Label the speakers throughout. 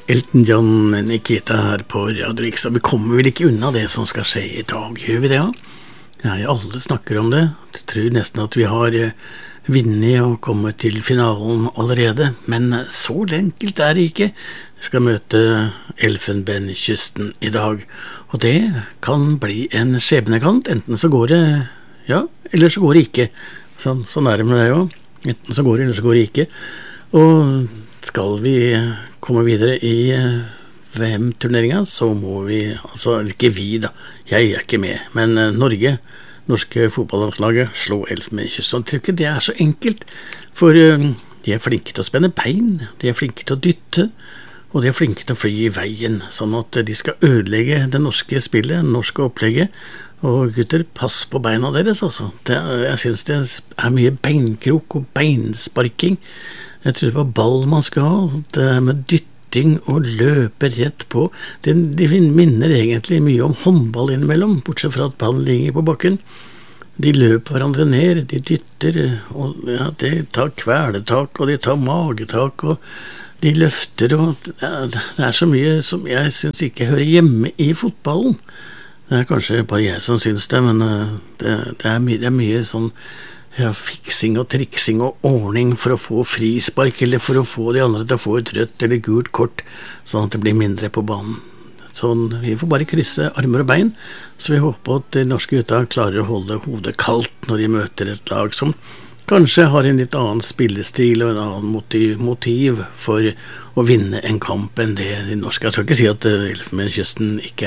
Speaker 1: Elton John, Nikita her på Radio Riks, og vi kommer vel ikke unna det som skal skje I dag, gjør vi det ja? Nei, alle snakker om det, jeg tror nesten at vi har vunnet og kommet til finalen allerede, men så enkelt det ikke. Vi skal møte Elfenbenskysten I dag, og det kan bli en skjebnekant, enten så går det, ja, eller så går det ikke. Sånn det med det jo, enten så går det, eller så går det ikke. Og skal vi komme videre I VM-turneringen, så må vi, altså ikke vi da, jeg ikke med, men norske fotballandslaget slå Elfenbenskysten. Jeg tror ikke det så enkelt, for de flinke til å spenne bein, de flinke til å dytte, og de flinke til å fly I veien, sånn at de skal ødelegge det norske spillet, det norske opplegget, og gutter, pass på beina deres altså. Jeg synes det mye beinkrok og beinsparking. Jeg tror det var ball man skal ha, det med dytting og løpe rett på. De minner egentlig mye om håndball innimellom, bortsett fra at ballen ligger på bakken. De løper hverandre ned, de dytter, og ja, de tar kvelertak, og de tar magetak, og de løfter, og det så mye som jeg synes ikke hører hjemme I fotballen. Det kanskje bare jeg som synes det, men det mye sånn ja, fiksing og triksing og ordning for å få frispark eller for å få de andre til å få et rødt eller gult kort sånn at det blir mindre på banen sånn, vi får bare krysse armer og bein så vi håper at de norske gutta klarer å holde hodet kaldt når de møter et lag som kanskje har en litt annen spillestil og en annen motiv for å vinne en kamp enn det de norske. Jeg skal ikke si at Elfenbenskysten ikke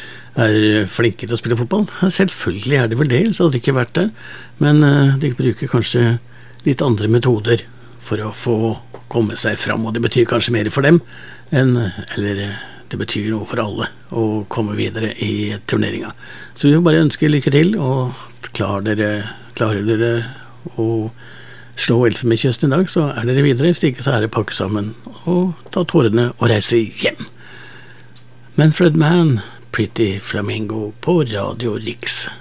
Speaker 1: flinke til å spille fotball. Selvfølgelig det vel det, så hadde det ikke vært det. Men de bruker kanskje litt andre metoder for å få komme seg fram, og det betyr kanskje mer for dem eller det betyr noe for alle å komme videre I turneringen. Så vi vil bare ønske lykke til, og klarer dere å slå Elfenbenskysten I dag, så dere videre. Hvis ikke så det pakke sammen og ta tårene og reise hjem. Manfred Mann, Pretty Flamingo på Radio Riks.